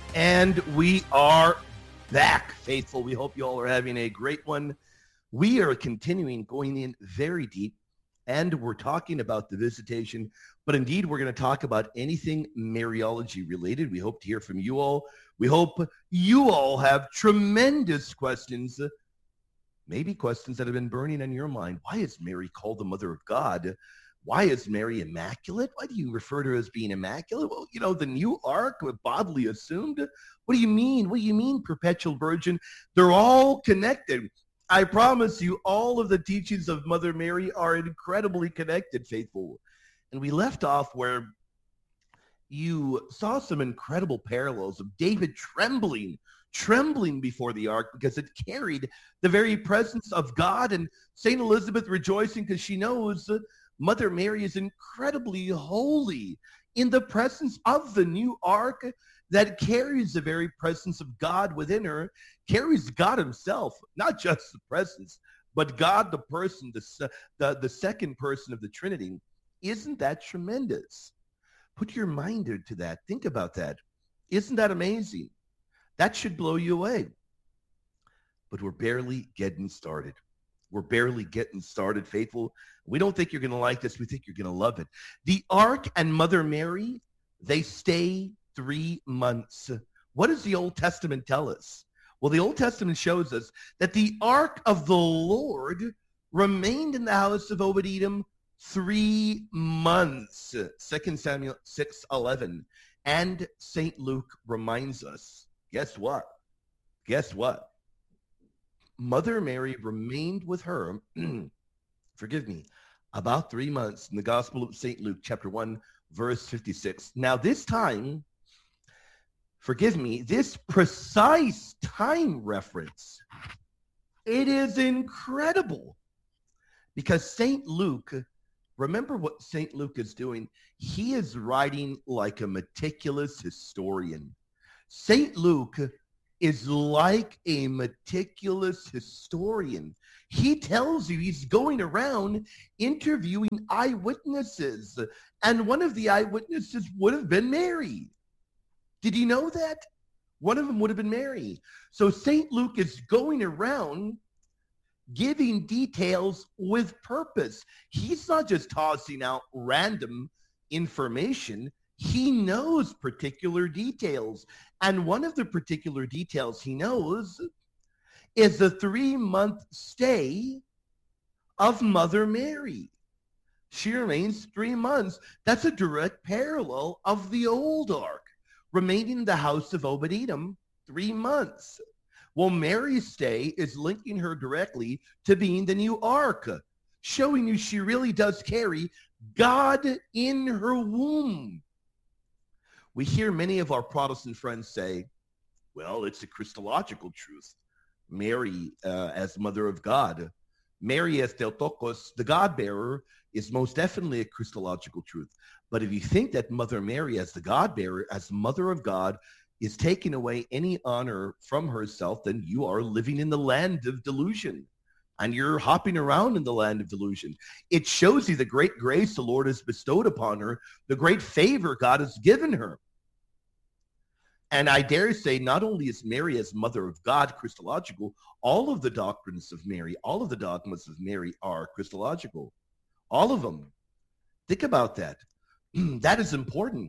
And we are back, faithful. We hope you all are having a great one. We are continuing going in very deep, and we're talking about the visitation, but indeed we're going to talk about anything Mariology related. We hope to hear from you all. We hope you all have tremendous questions, maybe questions that have been burning on your mind. Why is Mary called the Mother of God? Why is Mary immaculate? Why do you refer to her as being immaculate? Well, you know, the new ark, bodily assumed. What do you mean? What do you mean, perpetual virgin? They're all connected. I promise you, all of the teachings of Mother Mary are incredibly connected, faithful. And we left off where you saw some incredible parallels of David trembling before the ark because it carried the very presence of God, and St. Elizabeth rejoicing because she knows Mother Mary is incredibly holy in the presence of the new ark that carries the very presence of God within her, carries God himself, not just the presence, but God, the person, the second person of the Trinity. Isn't that tremendous? Put your mind to that. Think about that. Isn't that amazing? That should blow you away. But we're barely getting started. We're barely getting started, faithful. We don't think you're going to like this. We think you're going to love it. The Ark and Mother Mary, they stay 3 months. What does the Old Testament tell us? Well, the Old Testament shows us that the Ark of the Lord remained in the house of Obed-Edom 3 months. 2 Samuel 6:11. And St. Luke reminds us, guess what? Guess what? Mother Mary remained with her, forgive me, about 3 months in the Gospel of St. Luke, chapter 1, verse 56. Now, this time, forgive me, this precise time reference, it is incredible because St. Luke, remember what St. Luke is doing? He is writing like a meticulous historian. St. Luke is like a meticulous historian. He tells you he's going around interviewing eyewitnesses, and one of the eyewitnesses would have been Mary. Did you know that? One of them would have been Mary. So St. Luke is going around giving details with purpose. He's not just tossing out random information. He knows particular details. And one of the particular details he knows is the 3-month stay of Mother Mary. She remains 3 months. That's a direct parallel of the old ark, remaining in the house of Obed-Edom 3 months. Well, Mary's stay is linking her directly to being the new ark, showing you she really does carry God in her womb. We hear many of our Protestant friends say, well, it's a Christological truth. Mary as Mother of God. Mary as Theotokos, the God-bearer, is most definitely a Christological truth. But if you think that Mother Mary as the God-bearer, as Mother of God, is taking away any honor from herself, then you are living in the land of delusion. And you're hopping around in the land of delusion. It shows you the great grace the Lord has bestowed upon her, the great favor God has given her. And I dare say not only is Mary as Mother of God Christological, all of the doctrines of Mary, all of the dogmas of Mary are Christological. All of them. Think about that. That is important.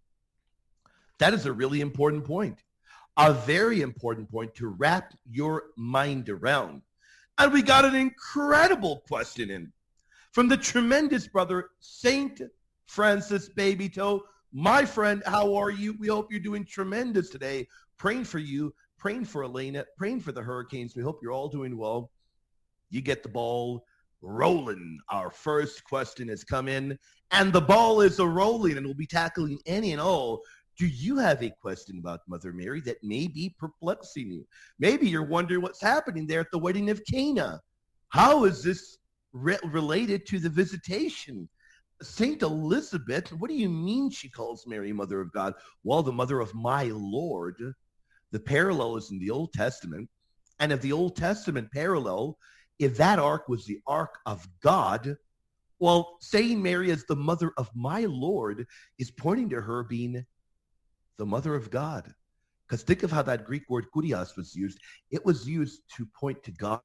That is a really important point. A very important point to wrap your mind around. And we got an incredible question in from the tremendous brother, Saint Francis Babytoe. My friend, how are you? We hope you're doing tremendous today. Praying for you, praying for Elena, praying for the Hurricanes. We hope you're all doing well. You get the ball rolling. Our first question has come in, and the ball is a-rolling, and we'll be tackling any and all. Do you have a question about Mother Mary that may be perplexing you? Maybe you're wondering what's happening there at the wedding of Cana. How is this related to the visitation? Saint Elizabeth, what do you mean she calls Mary Mother of God? Well, the Mother of my Lord. The parallel is in the Old Testament. And if the Old Testament parallel, if that ark was the ark of God, well, saying Mary as the Mother of my Lord is pointing to her being the Mother of God. Because think of how that Greek word kurios was used. It was used to point to God.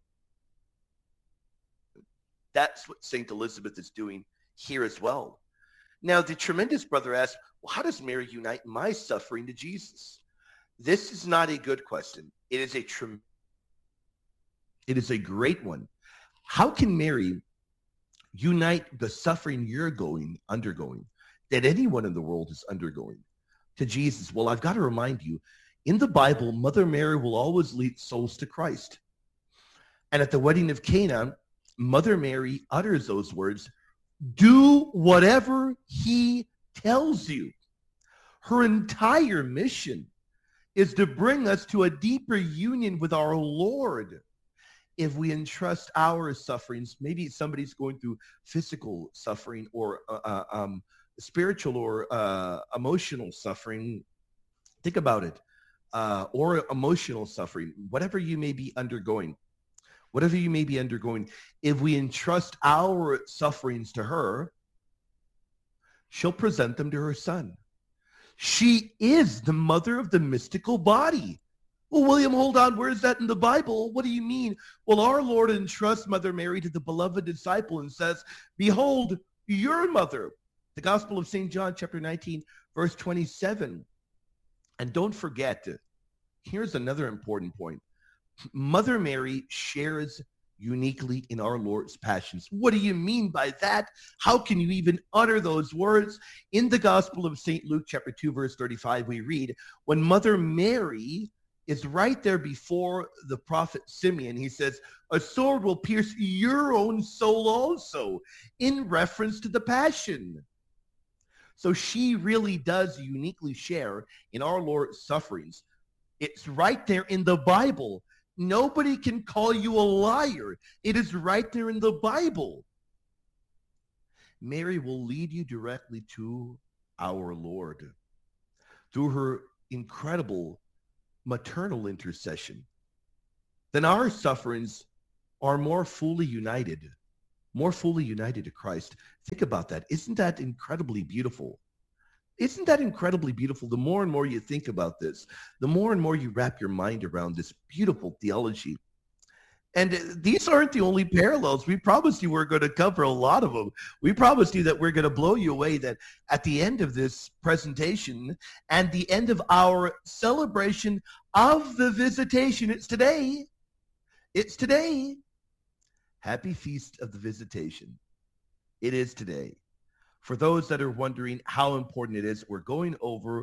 That's what St. Elizabeth is doing here as well. Now, the tremendous brother asks, well, how does Mary unite my suffering to Jesus? This is not a good question. It is a great one. How can Mary unite the suffering you're undergoing, that anyone in the world is undergoing, to Jesus? Well, I've got to remind you, in the Bible, Mother Mary will always lead souls to Christ. And at the wedding of Cana, Mother Mary utters those words, do whatever he tells you. Her entire mission is to bring us to a deeper union with our Lord. If we entrust our sufferings, maybe somebody's going through physical suffering or spiritual or emotional suffering. Think about it. Or emotional suffering, whatever you may be undergoing, if we entrust our sufferings to her, she'll present them to her Son. She is the mother of the mystical body. Well, William, hold on. Where is that in the Bible? What do you mean? Well, our Lord entrusts Mother Mary to the beloved disciple and says, behold, your mother. The Gospel of St. John, chapter 19, verse 27. And don't forget, here's another important point. Mother Mary shares uniquely in our Lord's passions. What do you mean by that? How can you even utter those words? In the Gospel of St. Luke, chapter 2, verse 35, we read, when Mother Mary is right there before the prophet Simeon, he says, a sword will pierce your own soul also, in reference to the passion. So she really does uniquely share in our Lord's sufferings. It's right there in the Bible. Nobody can call you a liar. It is right there in the Bible. Mary will lead you directly to our Lord through her incredible maternal intercession. Then our sufferings are more fully united to Christ. Think about that. Isn't that incredibly beautiful? Isn't that incredibly beautiful? The more and more you think about this, the more and more you wrap your mind around this beautiful theology. And these aren't the only parallels. We promised you we're going to cover a lot of them. We promised you that we're going to blow you away, that at the end of this presentation and the end of our celebration of the Visitation, it's today. Happy Feast of the Visitation. It is today. For those that are wondering how important it is, we're going over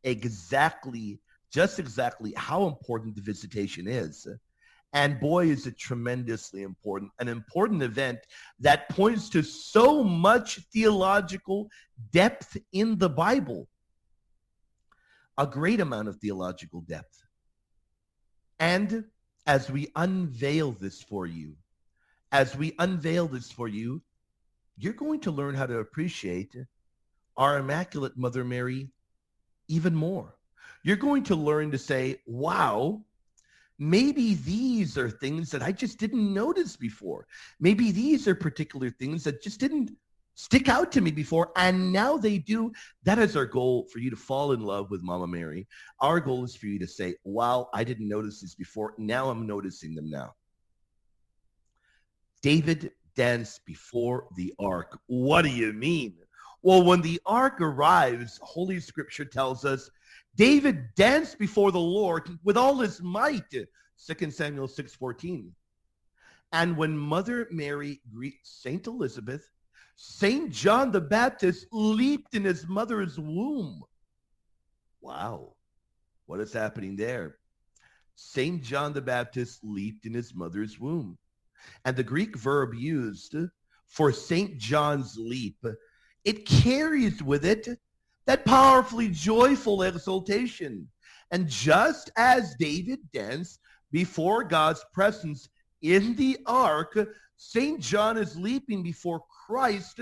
just exactly how important the Visitation is. And boy, is it tremendously important, an important event that points to so much theological depth in the Bible. A great amount of theological depth. And as we unveil this for you, you're going to learn how to appreciate our Immaculate Mother Mary even more. You're going to learn to say, wow, maybe these are things that I just didn't notice before. Maybe these are particular things that just didn't stick out to me before, and now they do. That is our goal, for you to fall in love with Mama Mary. Our goal is for you to say, wow, I didn't notice this before. Now I'm noticing them now. David danced before the ark. What do you mean? Well, when the ark arrives, Holy Scripture tells us David danced before the Lord with all his might, 2 Samuel 6:14. And when Mother Mary greets St. Elizabeth, St. John the Baptist leaped in his mother's womb. Wow, what is happening there? St. John the Baptist leaped in his mother's womb. And the Greek verb used for St. John's leap, it carries with it that powerfully joyful exultation. And just as David danced before God's presence in the ark, St. John is leaping before Christ,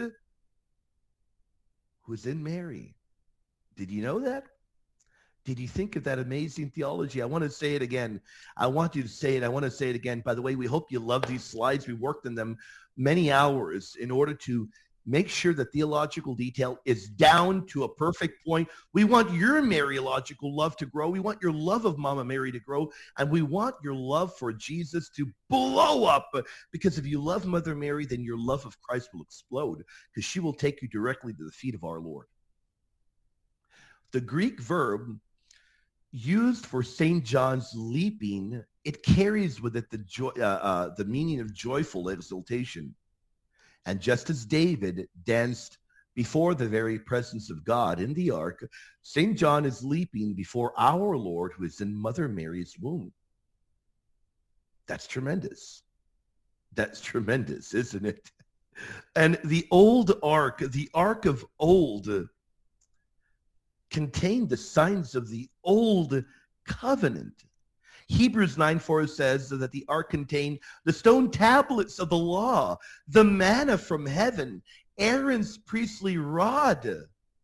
who is in Mary. Did you know that? Did you think of that amazing theology? I want to say it again. I want you to say it. I want to say it again. By the way, we hope you love these slides. We worked on them many hours in order to make sure the theological detail is down to a perfect point. We want your Mariological love to grow. We want your love of Mama Mary to grow. And we want your love for Jesus to blow up. Because if you love Mother Mary, then your love of Christ will explode, because she will take you directly to the feet of our Lord. The Greek verb used for St. John's leaping, it carries with it the meaning of joyful exultation. And just as David danced before the very presence of God in the ark, St. John is leaping before our Lord, who is in Mother Mary's womb. That's tremendous. That's tremendous, isn't it? And the old ark, the ark of old, contained the signs of the old covenant. Hebrews 9:4 says that the ark contained the stone tablets of the law, the manna from heaven, Aaron's priestly rod.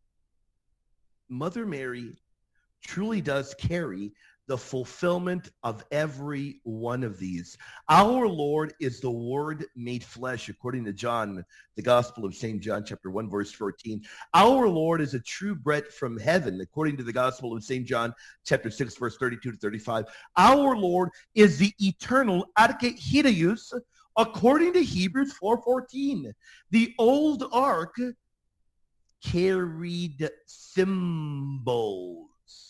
Mother Mary truly does carry the fulfillment of every one of these. Our Lord is the Word made flesh, according to John, the Gospel of St. John, chapter 1, verse 14. Our Lord is a true bread from heaven, according to the Gospel of St. John, chapter 6, verse 32 to 35. Our Lord is the eternal Archeideus, according to Hebrews 4:14. The old ark carried symbols.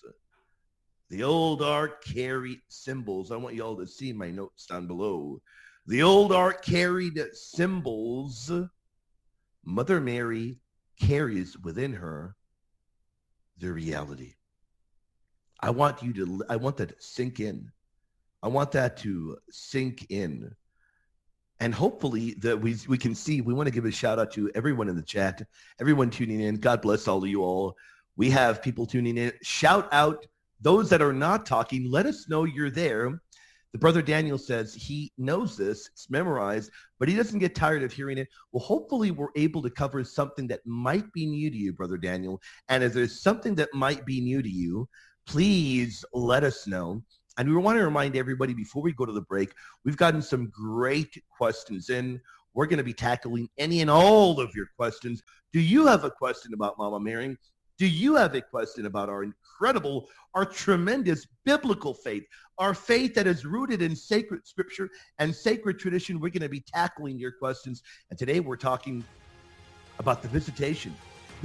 The old ark carried symbols. I want you all to see my notes down below. The old ark carried symbols. Mother Mary carries within her the reality. I want that to sink in. I want that to sink in. And hopefully that we can see, we want to give a shout out to everyone in the chat, everyone tuning in. God bless all of you all. We have people tuning in. Shout out those that are not talking. Let us know you're there. The brother Daniel says he knows this, it's memorized, but he doesn't get tired of hearing it. Well, hopefully we're able to cover something that might be new to you, brother Daniel. And if there's something that might be new to you, please let us know. And we want to remind everybody before we go to the break, we've gotten some great questions in. We're going to be tackling any and all of your questions. Do you have a question about Mama Mary? Do you have a question about our incredible, our tremendous biblical faith, our faith that is rooted in sacred scripture and sacred tradition? We're going to be tackling your questions. And today we're talking about the visitation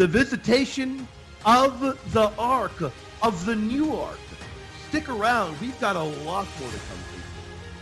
of the ark, of the new ark. Stick around. We've got a lot more to come.